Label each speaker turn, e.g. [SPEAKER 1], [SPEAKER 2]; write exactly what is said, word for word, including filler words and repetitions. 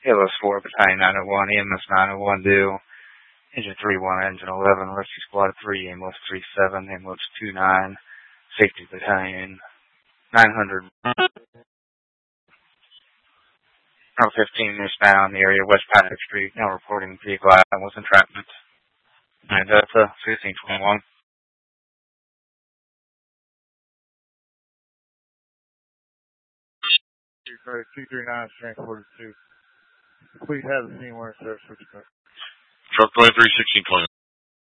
[SPEAKER 1] Halo four, Battalion nine oh one, E M S nine oh one due. Engine three one, Engine eleven, Rescue Squad three, ambulance three seven, ambulance two nine, Safety Battalion nine hundred. Route fifteen, eastbound, the area West Patrick Street, now reporting vehicle accident with entrapment. And Delta sixteen twenty-one.
[SPEAKER 2] two three nine, strength forty-two. Please have the scene where service switch.
[SPEAKER 3] Truck twenty-three, sixteen twenty.